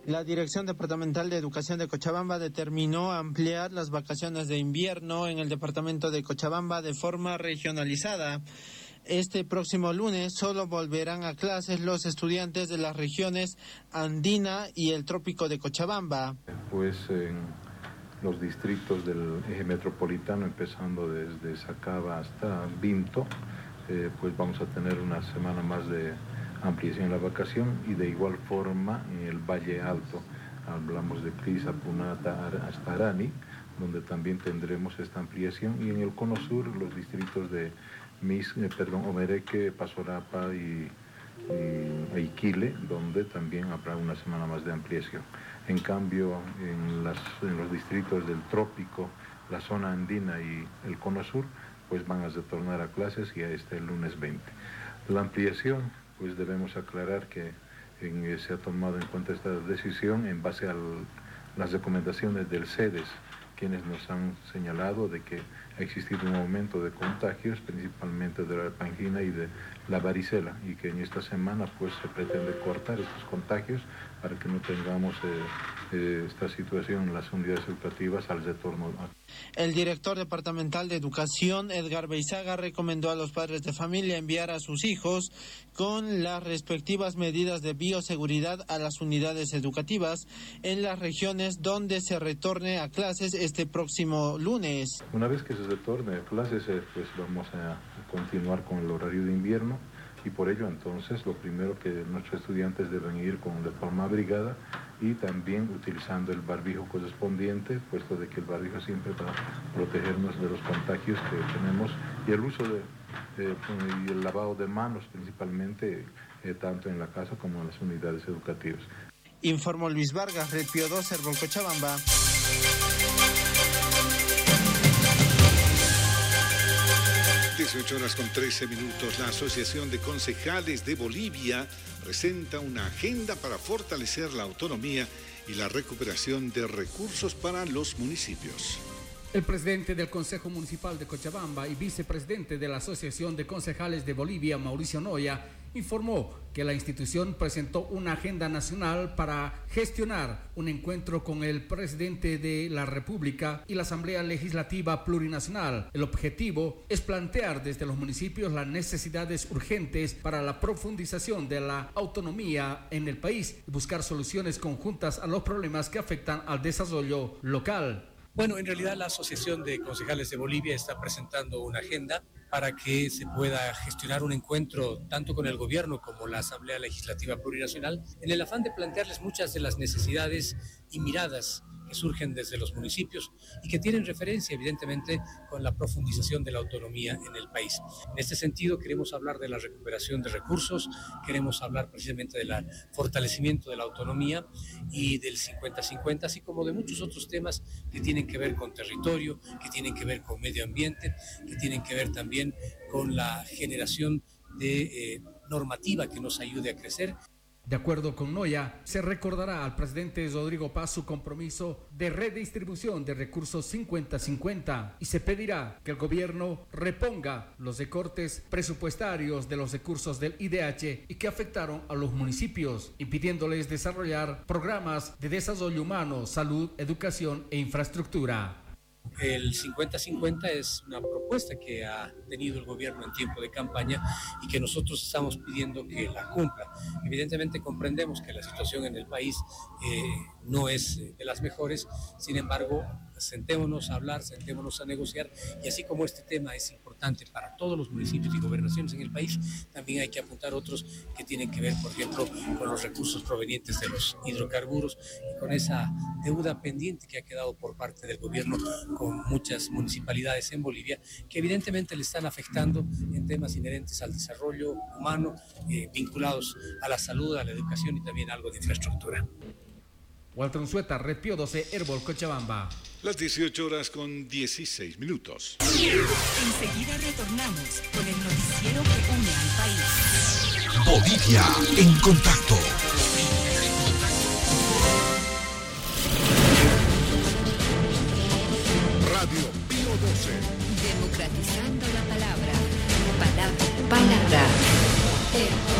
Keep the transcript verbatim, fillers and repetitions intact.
La Dirección Departamental de Educación de Cochabamba determinó ampliar las vacaciones de invierno en el departamento de Cochabamba de forma regionalizada. Este próximo lunes solo volverán a clases los estudiantes de las regiones andina y el trópico de Cochabamba. Pues en los distritos del eje metropolitano, empezando desde Sacaba hasta Vinto, eh, pues vamos a tener una semana más de ampliación en la vacación, y de igual forma en el Valle Alto, hablamos de Crisa, Punata hasta Arani, donde también tendremos esta ampliación, y en el Cono Sur los distritos de Mis, eh, perdón, Omereque, Pasorapa y, y Iquile, donde también habrá una semana más de ampliación. En cambio, en, las, en los distritos del trópico, la zona andina y el Cono Sur, pues van a retornar a clases ya este lunes veinte. La ampliación, pues debemos aclarar que en, eh, se ha tomado en cuenta esta decisión en base a las recomendaciones del CEDES, quienes nos han señalado de que ha existido un aumento de contagios, principalmente de la angina y de la varicela, y que en esta semana pues se pretende cortar estos contagios para que no tengamos eh, eh, esta situación en las unidades educativas al retorno a... El director departamental de Educación, Edgar Beizaga, recomendó a los padres de familia enviar a sus hijos con las respectivas medidas de bioseguridad a las unidades educativas en las regiones donde se retorne a clases este próximo lunes. Una vez que se retorne a clases, eh, pues vamos a continuar con el horario de invierno, y por ello entonces lo primero que nuestros estudiantes deben ir con de forma abrigada y también utilizando el barbijo correspondiente, puesto de que el barbijo siempre va a protegernos de los contagios que tenemos, y el uso de eh, y el lavado de manos principalmente, eh, tanto en la casa como en las unidades educativas. Informó Luis Vargas, Red Pío dos, Herbol, Cochabamba. dieciocho horas con trece minutos. La Asociación de Concejales de Bolivia presenta una agenda para fortalecer la autonomía y la recuperación de recursos para los municipios. El presidente del Consejo Municipal de Cochabamba y vicepresidente de la Asociación de Concejales de Bolivia, Mauricio Noya, informó que la institución presentó una agenda nacional para gestionar un encuentro con el presidente de la República y la Asamblea Legislativa Plurinacional. El objetivo es plantear desde los municipios las necesidades urgentes para la profundización de la autonomía en el país y buscar soluciones conjuntas a los problemas que afectan al desarrollo local. Bueno, en realidad la Asociación de Concejales de Bolivia está presentando una agenda para que se pueda gestionar un encuentro tanto con el gobierno como la Asamblea Legislativa Plurinacional, en el afán de plantearles muchas de las necesidades y miradas que surgen desde los municipios y que tienen referencia evidentemente con la profundización de la autonomía en el país. En este sentido queremos hablar de la recuperación de recursos, queremos hablar precisamente del fortalecimiento de la autonomía y del cincuenta cincuenta, así como de muchos otros temas que tienen que ver con territorio, que tienen que ver con medio ambiente, que tienen que ver también con la generación de eh, normativa que nos ayude a crecer. De acuerdo con Noya, se recordará al presidente Rodrigo Paz su compromiso de redistribución de recursos cincuenta cincuenta y se pedirá que el gobierno reponga los recortes presupuestarios de los recursos del I D H y que afectaron a los municipios, impidiéndoles desarrollar programas de desarrollo humano, salud, educación e infraestructura. El cincuenta cincuenta es una propuesta que ha tenido el gobierno en tiempo de campaña y que nosotros estamos pidiendo que la cumpla. Evidentemente comprendemos que la situación en el país eh, no es de las mejores, sin embargo, sentémonos a hablar, sentémonos a negociar, y así como este tema es importante para todos los municipios y gobernaciones en el país, también hay que apuntar otros que tienen que ver, por ejemplo, con los recursos provenientes de los hidrocarburos y con esa deuda pendiente que ha quedado por parte del gobierno con muchas municipalidades en Bolivia, que evidentemente le están afectando en temas inherentes al desarrollo humano, eh, vinculados a la salud, a la educación y también algo de infraestructura. Walter Unzueta, Red Pío doce, Herbol, Cochabamba. Las dieciocho horas con dieciséis minutos. Enseguida retornamos con el noticiero que une al país. Bolivia en contacto. Radio Pío doce. Democratizando la palabra. Palabra. Palabra.